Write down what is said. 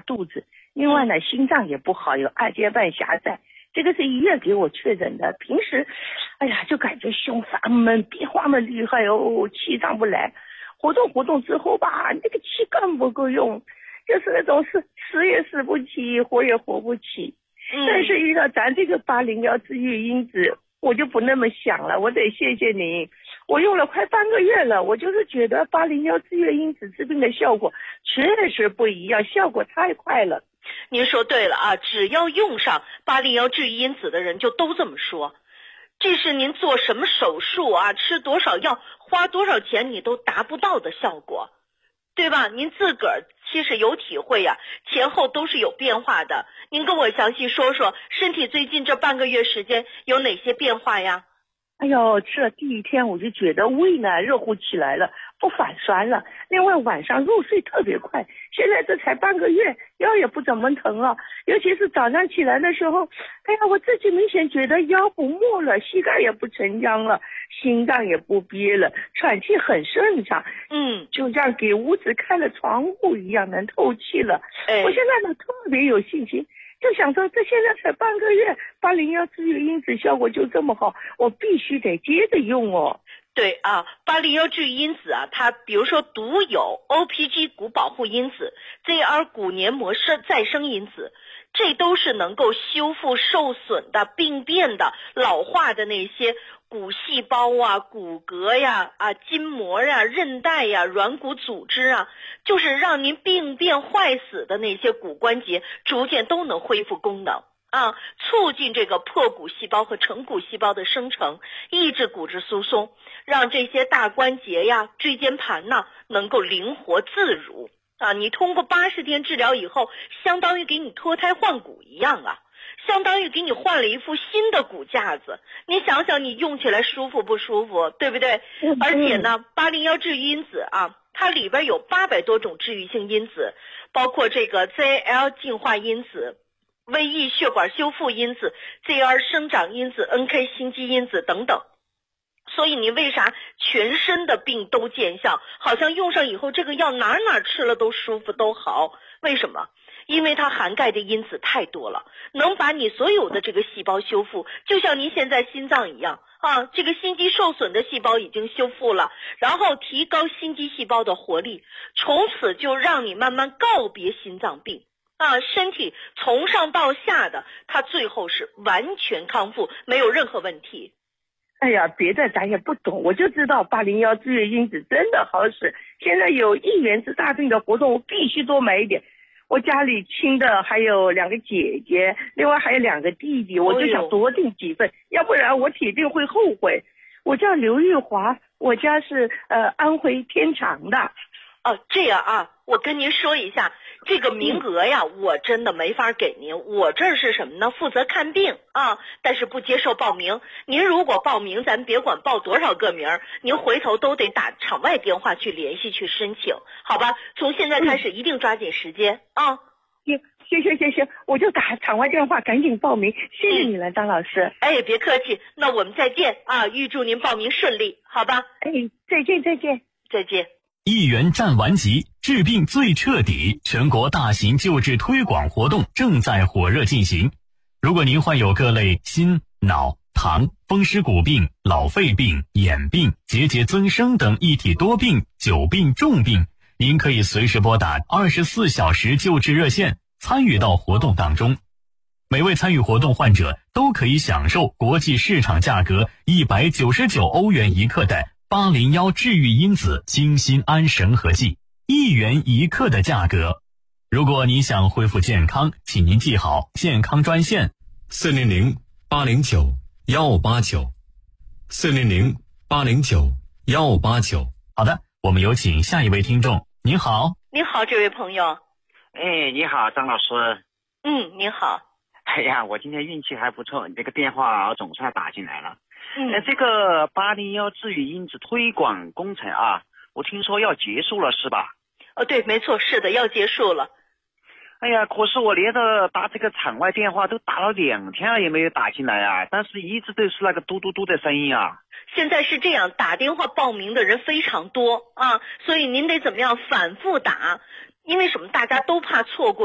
肚子，另外呢心脏也不好，有二尖瓣狭窄，这个是医院给我确诊的。平时哎呀就感觉胸发闷，变化么厉害哦，气上不来，活动之后吧，那个气更不够用，就是那种死也死不起，活也活不起。但是遇到咱这个801治愈因子，我就不那么想了。我得谢谢您，我用了快半个月了，我就是觉得801治愈因子治病的效果确实不一样，效果太快了。 您说对了啊，只要用上801治愈因子的人就都这么说。这是您做什么手术啊，吃多少药，花多少钱你都达不到的效果，对吧？您自个儿其实有体会呀，前后都是有变化的。您跟我详细说说，身体最近这半个月时间有哪些变化呀？ 哎呦，吃了第1天我就觉得胃呢热乎起来了，不反酸了。另外晚上入睡特别快，现在这才半个月，腰也不怎么疼了。尤其是早上起来的时候，哎呀，我自己明显觉得腰不没了，膝盖也不沉僵了，心脏也不憋了，喘气很顺畅。就像给屋子开了窗户一样，能透气了。我现在呢特别有信心。就想说这现在才半个月，801治愈因子效果就这么好，我必须得接着用哦。 对啊，801治愈因子啊，它比如说独有 OPG 骨保护因子、ZR 骨黏膜再生因子，这都是能够修复受损的、病变的、老化的那些骨细胞啊、骨骼呀、筋膜呀、韧带呀、软骨组织啊，就是让您病变坏死的那些骨关节逐渐都能恢复功能啊，促进这个破骨细胞和成骨细胞的生成，抑制骨质疏松，让这些大关节呀、椎间盘呢能够灵活自如啊。你通过80天治疗以后，相当于给你脱胎换骨一样啊，相当于给你换了一副新的骨架子。你想想你用起来舒服不舒服，对不对？而且呢801治愈因子啊，它里边有800多种治愈性因子，包括这个 ZL 净化因子、VE 血管修复因子、ZR 生长因子、NK 心肌因子等等。所以你为啥全身的病都见效，好像用上以后这个药哪吃了都舒服都好？为什么？因为它涵盖的因子太多了，能把你所有的这个细胞修复，就像您现在心脏一样啊，这个心肌受损的细胞已经修复了，然后提高心肌细胞的活力，从此就让你慢慢告别心脏病啊，身体从上到下的它最后是完全康复，没有任何问题。 哎呀，别的咱也不懂，我就知道801治愈因子真的好使。现在有1元治大病的活动，我必须多买一点。我家里亲的还有2个姐姐，另外还有2个弟弟，我就想多订几份，要不然我铁定会后悔。我叫刘玉华，我家是安徽天长的。 哦，这样啊，我跟您说一下，这个名额呀，我真的没法给您。我这儿是什么呢？负责看病啊，但是不接受报名。您如果报名，咱别管报多少个名，您回头都得打场外电话去联系去申请，好吧？从现在开始一定抓紧时间啊。 行，我就打场外电话，赶紧报名。谢谢你了，张老师。 哎，别客气，那我们再见啊！预祝您报名顺利，好吧？ 哎，再见。 再见。 1元战完疾，治病最彻底，全国大型救治推广活动正在火热进行。如果您患有各类心、脑、糖、风湿骨病、老肺病、眼病、结节增生等一体多病、久病重病，您可以随时拨打24小时救治热线，参与到活动当中。每位参与活动患者都可以享受国际市场价格199欧元1克的801治愈因子精心安神合剂，1元1克的价格。如果你想恢复健康，请您记好健康专线400-809-159，400-809-159。好的，我们有请下一位听众。您好。 您好，这位朋友。 哎，你好，张老师。 您好。 哎呀，我今天运气还不错，你这个电话总算打进来了。这个801治愈因子推广工程啊，我听说要结束了是吧？ 对，没错，是的，要结束了。 哎呀，可是我连着打这个场外电话都打了2天了，也没有打进来啊，但是一直都是那个嘟嘟嘟的声音啊。 现在是这样，打电话报名的人非常多啊，所以您得怎么样反复打，因为什么？大家都怕错过